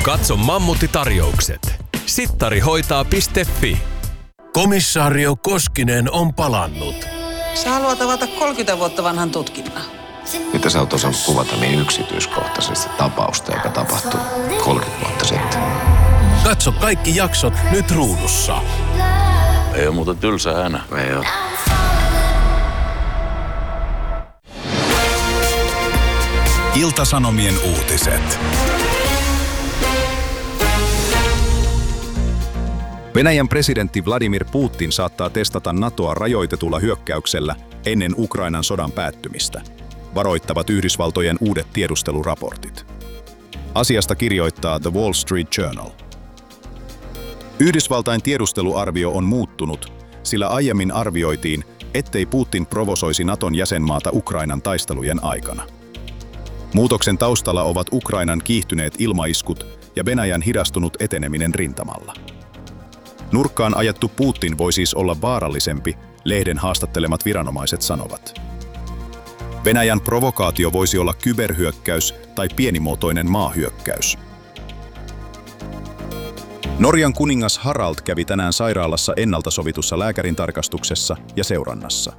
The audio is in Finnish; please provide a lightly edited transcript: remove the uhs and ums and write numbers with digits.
Katso Mammutti-tarjoukset. Sittarihoitaa.fi. Komissaario Koskinen on palannut. Sä haluat avata 30 vuotta vanhan tutkinnan. Mitä sä oot osannut kuvata niin yksityiskohtaisesti tapausta, joka tapahtui 30 vuotta sitten? Katso kaikki jaksot nyt ruudussa. Ei ole muuta tylsää enää. Ei oo. Ilta-Sanomien uutiset. Venäjän presidentti Vladimir Putin saattaa testata NATOa rajoitetulla hyökkäyksellä ennen Ukrainan sodan päättymistä, varoittavat Yhdysvaltojen uudet tiedusteluraportit. Asiasta kirjoittaa The Wall Street Journal. Yhdysvaltain tiedusteluarvio on muuttunut, sillä aiemmin arvioitiin, ettei Putin provosoisi NATOn jäsenmaata Ukrainan taistelujen aikana. Muutoksen taustalla ovat Ukrainan kiihtyneet ilmaiskut ja Venäjän hidastunut eteneminen rintamalla. Nurkkaan ajettu Putin voi siis olla vaarallisempi, lehden haastattelemat viranomaiset sanovat. Venäjän provokaatio voisi olla kyberhyökkäys tai pienimuotoinen maahyökkäys. Norjan kuningas Harald kävi tänään sairaalassa ennalta sovitussa lääkärintarkastuksessa ja seurannassa.